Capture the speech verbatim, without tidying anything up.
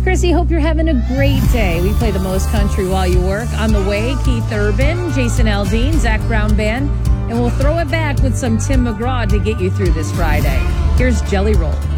Chrissy. Hope you're having a great day. We play the most country while you work. On the way, Keith Urban, Jason Aldean, Zach Brown Band, and we'll throw it back with some Tim McGraw to get you through this Friday. Here's Jelly Roll.